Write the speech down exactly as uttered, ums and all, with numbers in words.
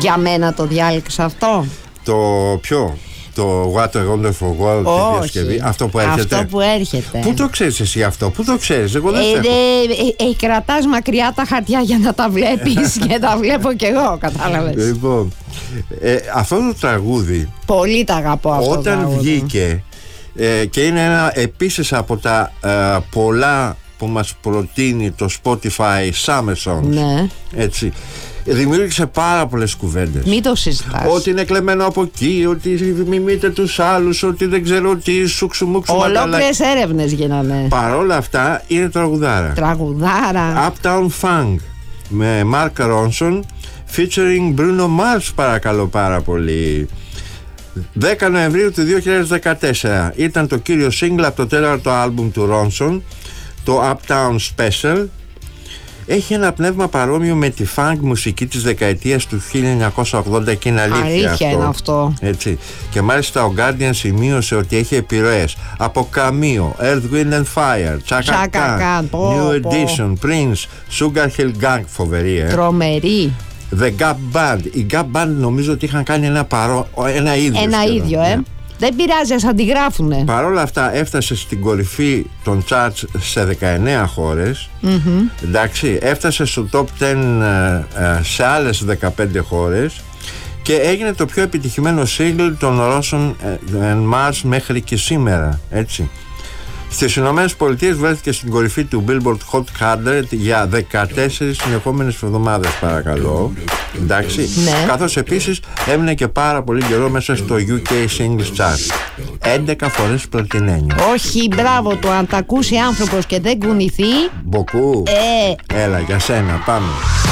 Για μένα το διάλεξα αυτό. Το ποιο? Το What a Wonderful World, τη διασκευή. Αυτό που έρχεται. Αυτό που έρχεται. Πού το ξέρεις εσύ αυτό? Πού το ξέρεις? Εγώ δεν ε, ξέρω. Ε, ε, ε, κρατάς μακριά τα χαρτιά για να τα βλέπεις και τα βλέπω κι εγώ, κατάλαβες. Λοιπόν, ε, αυτό το τραγούδι, πολύ τα αγαπώ αυτό. Όταν το βγήκε ε, και είναι ένα επίσης από τα ε, πολλά που μας προτείνει το Spotify Summer Songs. Ναι. Έτσι. Δημιούργησε πάρα πολλές κουβέντες. Μην το συζητάς. Ότι είναι κλεμμένο από εκεί, ότι μιμείται τους άλλους, ότι δεν ξέρω τι, σουξουμούξου. Ολόκληρες έρευνες γίνανε. Παρόλα αυτά είναι τραγουδάρα. Τραγουδάρα. Uptown Funk με Mark Ronson featuring Bruno Mars, παρακαλώ πάρα πολύ. δέκα Νοεμβρίου του δύο χιλιάδες δεκατέσσερα ήταν το κύριο single από το τέταρτο άλμπουμ του Ronson, το Uptown Special. Έχει ένα πνεύμα παρόμοιο με τη funk μουσική της δεκαετίας του χίλια εννιακόσια ογδόντα και είναι αλήθεια, αλήθεια αυτό. είναι αυτό. Έτσι. Και μάλιστα ο Guardian σημείωσε ότι έχει επιρροές από Cameo, Earth, Wind and Fire, Chaka Khan, New Edition, Prince, Sugar Hill Gang, φοβερή, ε. Τρομερή. The Gap Band. Οι Gap Band νομίζω ότι είχαν κάνει ένα, παρό... ένα ίδιο. Ένα σχεδόν. ίδιο, ε. Ναι. Δεν πειράζει, ας αντιγράφουνε. Παρ' όλα αυτά έφτασε στην κορυφή των charts σε δεκαεννέα χώρες. Mm-hmm. Εντάξει, έφτασε στο top δέκα σε άλλες δεκαπέντε χώρες και έγινε το πιο επιτυχημένο single των Ρώσων and Mars μέχρι και σήμερα. Έτσι. Στις Ηνωμένες Πολιτείες βρέθηκε στην κορυφή του Billboard Hot εκατό για δεκατέσσερις συνεχόμενες εβδομάδες, παρακαλώ. Εντάξει. Ναι. Καθώς επίσης έμεινε και πάρα πολύ καιρό μέσα στο γιου κέι Singles Chart. έντεκα φορές πλατινένιο. Όχι, μπράβο του, αν τα ακούσει άνθρωπος και δεν κουνηθεί. Μποκού. Ε. Έλα, για σένα, πάμε.